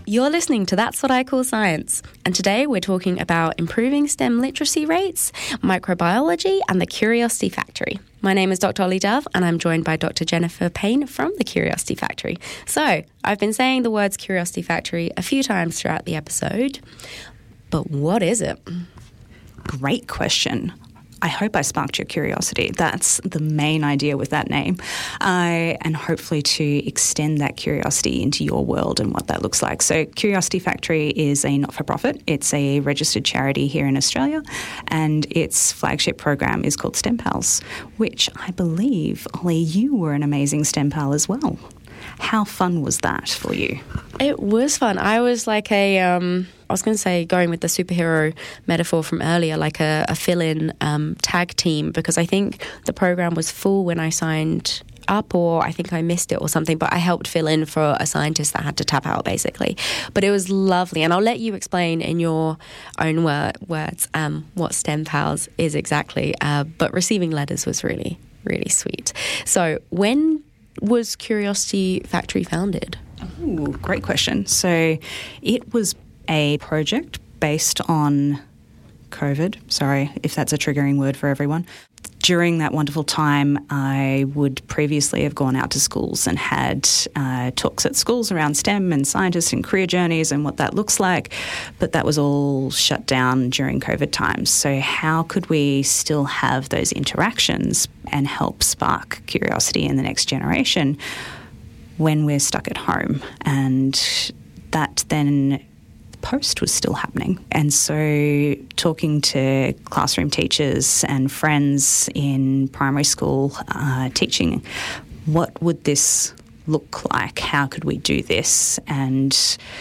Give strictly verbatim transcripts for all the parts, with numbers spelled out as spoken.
You're listening to That's What I Call Science, and today we're talking about improving STEM literacy rates, microbiology, and the Curiosity Factory. My name is Doctor Ollie Dove, and I'm joined by Doctor Jennifer Payne from the Curiosity Factory. So, I've been saying the words Curiosity Factory a few times throughout the episode, but what is it? Great question. I hope I sparked your curiosity. That's the main idea with that name. Uh, and hopefully to extend that curiosity into your world and what that looks like. So Curiosity Factory is a not-for-profit. It's a registered charity here in Australia, and its flagship program is called STEM Pals, which I believe, Ollie, you were an amazing STEM Pal as well. How fun was that for you? It was fun. I was like a, um, I was going to say, going with the superhero metaphor from earlier, like a, a fill-in um, tag team, because I think the program was full when I signed up, or I think I missed it or something, but I helped fill in for a scientist that had to tap out, basically. But it was lovely, and I'll let you explain in your own wor- words um, what STEM Pals is exactly, uh, but receiving letters was really, really sweet. So when was Curiosity Factory founded? Ooh, great question. So it was a project based on COVID. Sorry if that's a triggering word for everyone. During that wonderful time, I would previously have gone out to schools and had uh, talks at schools around STEM and scientists and career journeys and what that looks like, but that was all shut down during COVID times. So how could we still have those interactions and help spark curiosity in the next generation when we're stuck at home? And that then post was still happening. And so talking to classroom teachers and friends in primary school, uh, teaching, what would this look like? How could we do this? And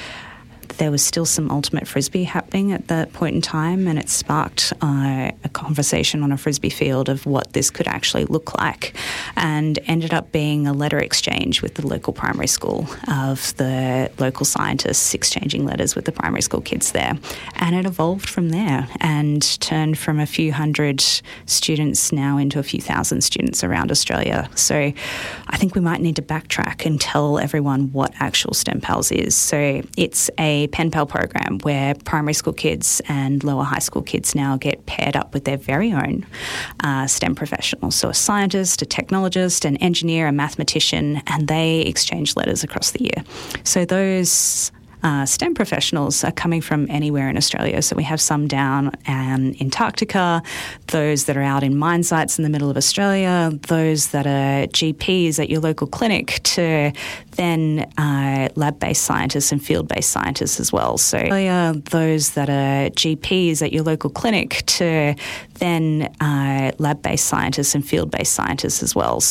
there was still some ultimate frisbee happening at that point in time, and it sparked uh, a conversation on a frisbee field of what this could actually look like, and ended up being a letter exchange with the local primary school of the local scientists exchanging letters with the primary school kids there. And it evolved from there and turned from a few hundred students now into a few thousand students around Australia. So I think we might need to backtrack and tell everyone what actual STEM Pals is. So it's a pen pal program where primary school kids and lower high school kids now get paired up with their very own uh, STEM professionals. So a scientist, a technologist, an engineer, a mathematician, and they exchange letters across the year. So those Uh, STEM professionals are coming from anywhere in Australia. So we have some down um, in Antarctica, those that are out in mine sites in the middle of Australia, those that are G Ps at your local clinic, to then uh, lab-based scientists and field-based scientists as well. So uh, those that are G Ps at your local clinic, to then uh, lab-based scientists and field-based scientists as well.